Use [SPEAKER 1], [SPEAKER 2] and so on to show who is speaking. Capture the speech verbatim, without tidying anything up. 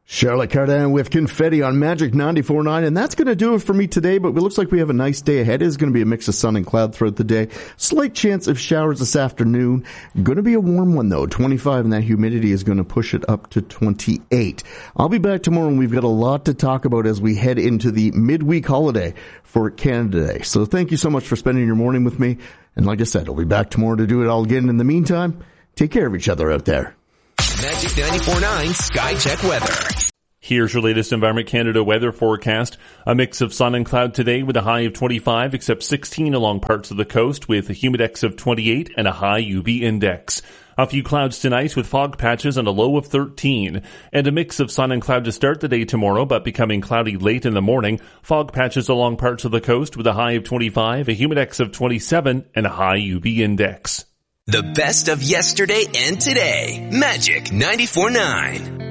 [SPEAKER 1] Charlotte Cardin with Confetti on Magic ninety-four point nine, and that's going to do it for me today, but it looks like we have a nice day ahead. It is going to be a mix of sun and cloud throughout the day. Slight chance of showers this afternoon. Going to be a warm one, though. twenty-five, and that humidity is going to push it up to twenty-eight. I'll be back tomorrow, and we've got a lot to talk about as we head into the midweek holiday for Canada Day. So thank you so much for spending your morning with me, and like I said, I'll be back tomorrow to do it all again. In the meantime, take care of each other out there.
[SPEAKER 2] Magic ninety-four point nine Sky Check Weather.
[SPEAKER 3] Here's your latest Environment Canada weather forecast. A mix of sun and cloud today with a high of twenty-five, except sixteen along parts of the coast with a humidex of twenty-eight and a high U V index. A few clouds tonight with fog patches and a low of thirteen. And a mix of sun and cloud to start the day tomorrow, but becoming cloudy late in the morning. Fog patches along parts of the coast with a high of twenty-five, a humidex of twenty-seven, and a high U V index.
[SPEAKER 2] The best of yesterday and today. Magic ninety-four point nine.